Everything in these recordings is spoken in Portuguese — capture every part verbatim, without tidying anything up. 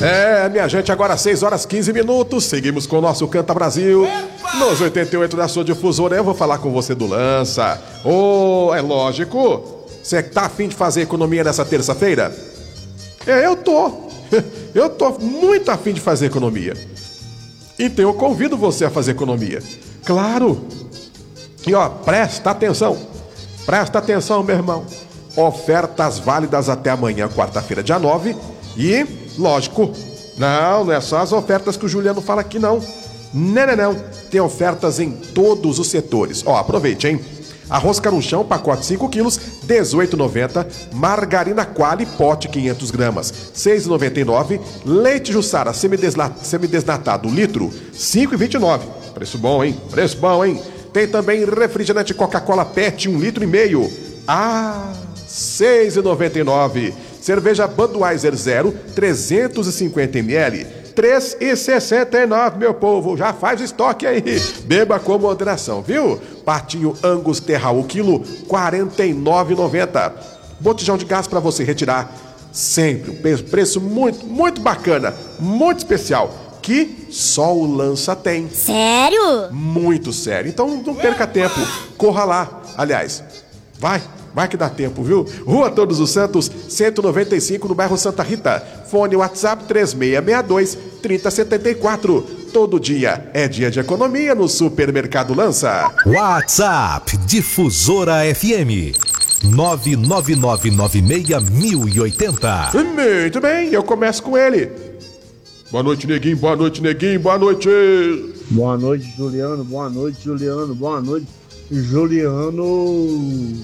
É, minha gente, agora seis horas quinze minutos. Seguimos com o nosso Canta Brasil. Nos oitenta e oito da sua difusora, eu vou falar com você do Lança. Ô, oh, é lógico. Você tá afim de fazer economia nessa terça-feira? É, eu tô. Eu tô muito afim de fazer economia. Então eu convido você a fazer economia. Claro. E ó, presta atenção. Presta atenção, meu irmão. Ofertas válidas até amanhã, quarta-feira, dia nove. E, lógico, não, não é só as ofertas que o Juliano fala aqui, não. Não, não, não. Tem ofertas em todos os setores. Ó, aproveite, hein? Arroz caruchão, pacote cinco quilos, dezoito reais e noventa centavos. Margarina Qualy, pote quinhentas gramas, seis reais e noventa e nove centavos. Leite Jussara, semidesnatado, litro, cinco reais e vinte e nove centavos. Preço bom, hein? Preço bom, hein? Tem também refrigerante Coca-Cola Pet, um litro e meio. Ah, seis reais e noventa e nove centavos. Cerveja Budweiser Zero, trezentos e cinquenta mililitros, três reais e sessenta e nove centavos, meu povo. Já faz o estoque aí. Beba com moderação, viu? Patinho Angus Terra, o quilo, quarenta e nove reais e noventa centavos. Botijão de gás para você retirar sempre. Um preço muito, muito bacana, muito especial, que só o Lança tem. Sério? Muito sério. Então não perca tempo. Corra lá. Aliás, vai. Vai que dá tempo, viu? Rua Todos os Santos, cento e noventa e cinco, no bairro Santa Rita. Fone WhatsApp três seis seis dois, três zero sete quatro. Todo dia é dia de economia no Supermercado Lança. WhatsApp Difusora F M nove nove nove nove seis mil e oitenta. Muito bem, eu começo com ele. Boa noite, neguinho, boa noite, neguinho, boa noite. Boa noite, Juliano, boa noite, Juliano, boa noite, Juliano.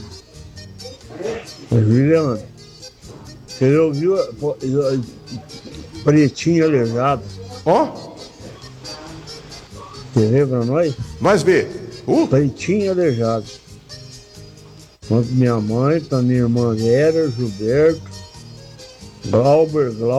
Juliano, você já ouviu Pretinho Aleijado? Ó. Oh. Você vê pra nós? Nós vê. Uh. Pretinho Aleijado. Tanto minha mãe, tanto minha irmã Vera, Gilberto, Glauber, Glauber.